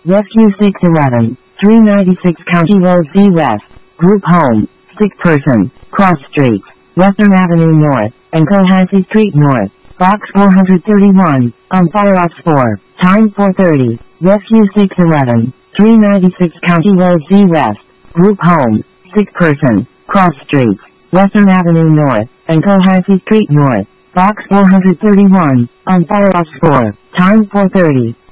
Rescue 611, 396 County Road Z West, Group Home, Sick Person, Cross Street, Western Avenue North, and Cohasset Street North, Box 431, on fire ops 4, time 4:30, Rescue 611, 396 County Road Z West, Group Home, Sick Person, Cross Street, Western Avenue North, and Cohasset Street North, Box 431, on fire ops 4, time 4:30.